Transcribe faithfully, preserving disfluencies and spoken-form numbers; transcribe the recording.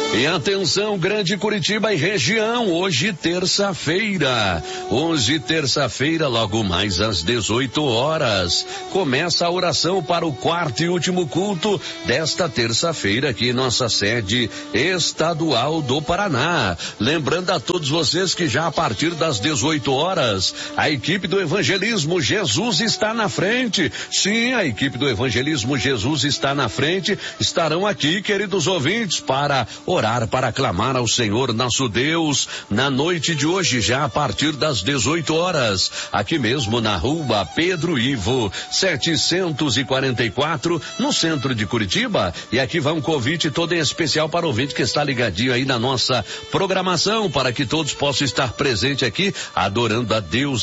E atenção, Grande Curitiba e região, hoje terça-feira, hoje terça-feira, logo mais às dezoito horas, começa a oração para o quarto e último culto desta terça-feira aqui em nossa sede estadual do Paraná. Lembrando a todos vocês que já a partir das dezoito horas, a equipe do Evangelismo Jesus está na frente. Sim, a equipe do Evangelismo Jesus está na frente, estarão aqui, queridos ouvintes, para orar, para clamar ao Senhor nosso Deus, na noite de hoje, já a partir das dezoito horas, aqui mesmo na rua Pedro Ivo, setecentos e quarenta e quatro, no centro de Curitiba. E aqui vai um convite todo em especial para o ouvinte que está ligadinho aí na nossa programação, para que todos possam estar presentes aqui, adorando a Deus